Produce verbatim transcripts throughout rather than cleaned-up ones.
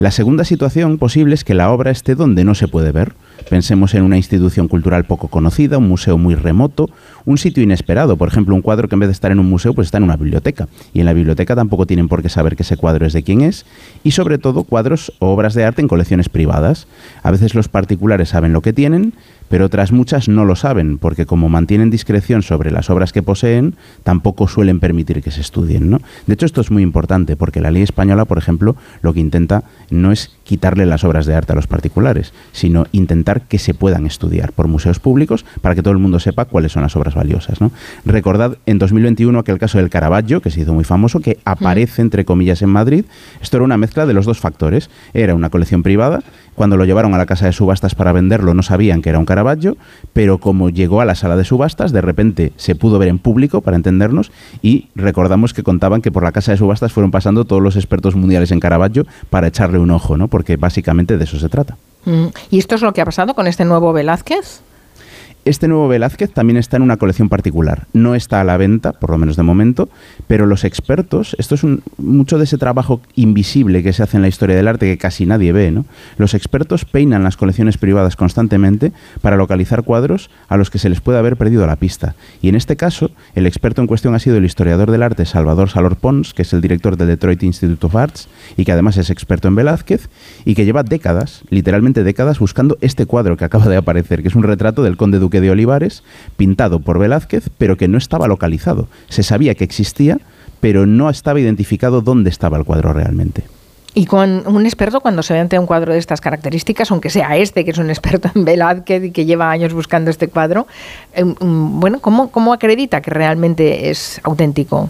La segunda situación posible es que la obra esté donde no se puede ver. Pensemos en una institución cultural poco conocida, un museo muy remoto, un sitio inesperado. Por ejemplo, un cuadro que en vez de estar en un museo, pues está en una biblioteca. Y en la biblioteca tampoco tienen por qué saber que ese cuadro es de quién es. Y sobre todo, cuadros o obras de arte en colecciones privadas. A veces los particulares saben lo que tienen, pero otras muchas no lo saben, porque como mantienen discreción sobre las obras que poseen, tampoco suelen permitir que se estudien, ¿no? De hecho, esto es muy importante, porque la ley española, por ejemplo, lo que intenta no es quitarle las obras de arte a los particulares, sino intentar que se puedan estudiar por museos públicos para que todo el mundo sepa cuáles son las obras valiosas, ¿no? Recordad en dos mil veintiuno aquel caso del Caravaggio, que se hizo muy famoso, que aparece, entre comillas, en Madrid. Esto era una mezcla de los dos factores. Era una colección privada. Cuando lo llevaron a la casa de subastas para venderlo no sabían que era un Caravaggio, pero como llegó a la sala de subastas, de repente se pudo ver en público, para entendernos, y recordamos que contaban que por la casa de subastas fueron pasando todos los expertos mundiales en Caravaggio para echarle un ojo, ¿no? Porque básicamente de eso se trata. Mm. ¿Y esto es lo que ha pasado con este nuevo Velázquez? Este nuevo Velázquez también está en una colección particular. No está a la venta, por lo menos de momento, pero los expertos, esto es un, mucho de ese trabajo invisible que se hace en la historia del arte que casi nadie ve, ¿no? Los expertos peinan las colecciones privadas constantemente para localizar cuadros a los que se les puede haber perdido la pista. Y en este caso, el experto en cuestión ha sido el historiador del arte Salvador Salor Pons, que es el director del Detroit Institute of Arts y que además es experto en Velázquez y que lleva décadas, literalmente décadas, buscando este cuadro que acaba de aparecer, que es un retrato del conde duque de Olivares, pintado por Velázquez, pero que no estaba localizado. Se sabía que existía, pero no estaba identificado dónde estaba el cuadro realmente. Y con un experto, cuando se ve ante un cuadro de estas características, aunque sea este, que es un experto en Velázquez y que lleva años buscando este cuadro, eh, bueno, ¿cómo, cómo acredita que realmente es auténtico?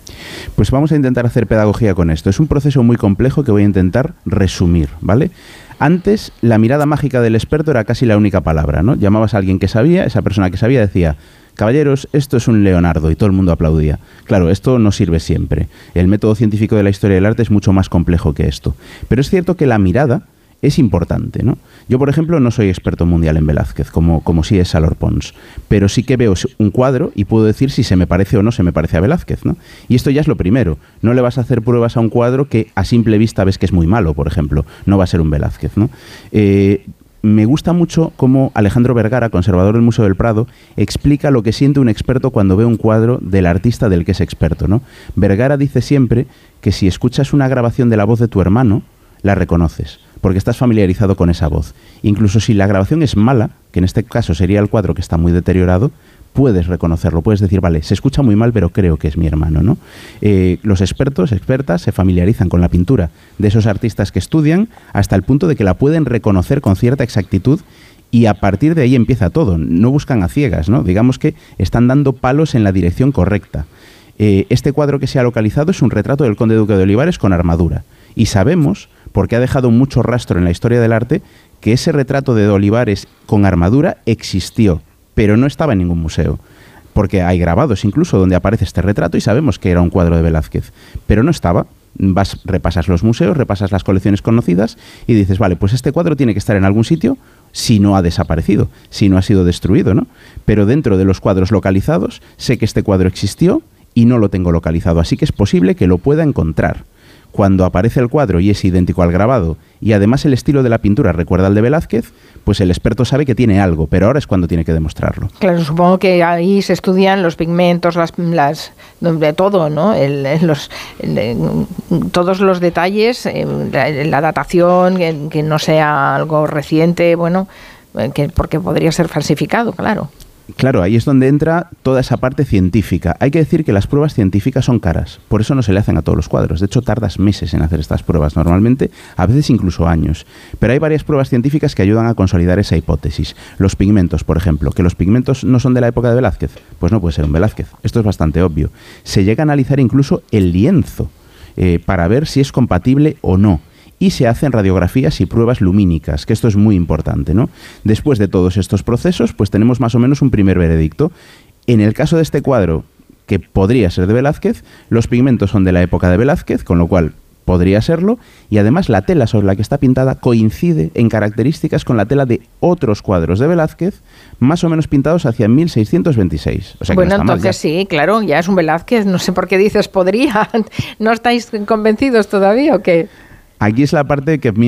Pues vamos a intentar hacer pedagogía con esto. Es un proceso muy complejo que voy a intentar resumir, ¿vale? Antes, la mirada mágica del experto era casi la única palabra, ¿no? Llamabas a alguien que sabía, esa persona que sabía decía: caballeros, esto es un Leonardo, y todo el mundo aplaudía. Claro, esto no sirve siempre. El método científico de la historia del arte es mucho más complejo que esto. Pero es cierto que la mirada es importante, ¿no? Yo, por ejemplo, no soy experto mundial en Velázquez, como, como sí es Salor Pons, pero sí que veo un cuadro y puedo decir si se me parece o no se me parece a Velázquez, ¿no? Y esto ya es lo primero. No le vas a hacer pruebas a un cuadro que a simple vista ves que es muy malo, por ejemplo. No va a ser un Velázquez, ¿no? Eh, me gusta mucho cómo Alejandro Vergara, conservador del Museo del Prado, explica lo que siente un experto cuando ve un cuadro del artista del que es experto, ¿no? Vergara dice siempre que si escuchas una grabación de la voz de tu hermano, la reconoces, porque estás familiarizado con esa voz. Incluso si la grabación es mala, que en este caso sería el cuadro que está muy deteriorado, puedes reconocerlo, puedes decir, vale, se escucha muy mal, pero creo que es mi hermano, ¿no? Eh, los expertos, expertas, se familiarizan con la pintura de esos artistas que estudian hasta el punto de que la pueden reconocer con cierta exactitud, y a partir de ahí empieza todo. No buscan a ciegas, ¿no? Digamos que están dando palos en la dirección correcta. Eh, este cuadro que se ha localizado es un retrato del conde duque de Olivares con armadura, y sabemos, porque ha dejado mucho rastro en la historia del arte, que ese retrato de Olivares con armadura existió, pero no estaba en ningún museo, porque hay grabados incluso donde aparece este retrato y sabemos que era un cuadro de Velázquez, pero no estaba. Vas, repasas los museos, repasas las colecciones conocidas y dices, vale, pues este cuadro tiene que estar en algún sitio si no ha desaparecido, si no ha sido destruido, ¿no? Pero dentro de los cuadros localizados sé que este cuadro existió y no lo tengo localizado, así que es posible que lo pueda encontrar. Cuando aparece el cuadro y es idéntico al grabado y además el estilo de la pintura recuerda al de Velázquez, pues el experto sabe que tiene algo, pero ahora es cuando tiene que demostrarlo. Claro, supongo que ahí se estudian los pigmentos, las, las de todo, ¿no? El, los, el, todos los detalles, la, la datación, que, que no sea algo reciente, bueno, que, porque podría ser falsificado, claro. Claro, ahí es donde entra toda esa parte científica. Hay que decir que las pruebas científicas son caras, por eso no se le hacen a todos los cuadros. De hecho, tardas meses en hacer estas pruebas normalmente, a veces incluso años. Pero hay varias pruebas científicas que ayudan a consolidar esa hipótesis. Los pigmentos, por ejemplo, que los pigmentos no son de la época de Velázquez, pues no puede ser un Velázquez. Esto es bastante obvio. Se llega a analizar incluso el lienzo eh, para ver si es compatible o no. Y se hacen radiografías y pruebas lumínicas, que esto es muy importante, ¿no? Después de todos estos procesos, pues tenemos más o menos un primer veredicto. En el caso de este cuadro, que podría ser de Velázquez, los pigmentos son de la época de Velázquez, con lo cual podría serlo, y además la tela sobre la que está pintada coincide en características con la tela de otros cuadros de Velázquez, más o menos pintados hacia mil seiscientos veintiséis. O sea, que bueno, no está entonces mal, sí, claro, ya es un Velázquez. No sé por qué dices podría. ¿No estáis convencidos todavía o qué? Aquí es la parte que